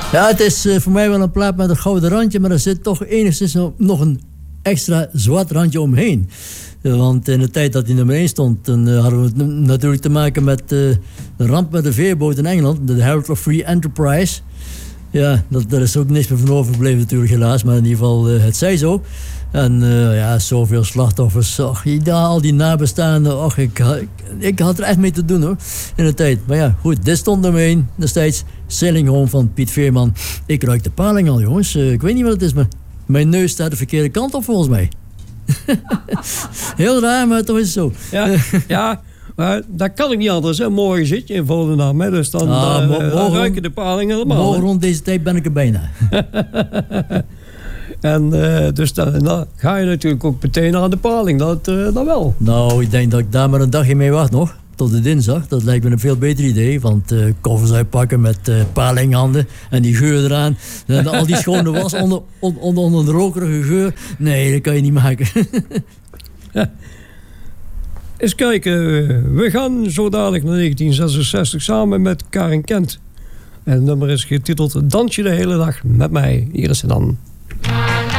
Ja, het is voor mij wel een plaat met een gouden randje, maar er zit toch enigszins nog een extra zwart randje omheen. Want in de tijd dat hij nummer 1 stond, dan hadden we natuurlijk te maken met de ramp met de veerboot in Engeland, de Herald of Free Enterprise. Ja, daar is ook niks meer van overgebleven natuurlijk helaas, maar in ieder geval, het zij zo. En ja, zoveel slachtoffers. Och, al die nabestaanden. Och, ik had er echt mee te doen hoor, in de tijd. Maar ja, goed, dit stond nummer 1 destijds. Sailing Home van Piet Veerman. Ik ruik de paling al, jongens. Ik weet niet wat het is, maar mijn neus staat de verkeerde kant op volgens mij. Heel raar, maar toch is het zo. Ja, maar dat kan ik niet anders. Hè. Morgen zit je in Volendam, hè. Dus dan ruiken de paling helemaal. Morgen rond deze tijd ben ik er bijna. En dus dan ga je natuurlijk ook meteen aan de paling. Dat wel. Nou, ik denk dat ik daar maar een dagje mee wacht nog. Tot de dinsdag. Dat lijkt me een veel beter idee. Want koffers uitpakken met palinghanden. En die geur eraan. En al die schone was onder een rokerige geur. Nee, dat kan je niet maken. Ja. Eens kijken. We gaan zo dadelijk naar 1966 samen met Karin Kent. En het nummer is getiteld Dans je de hele dag met mij. Hier is ze dan.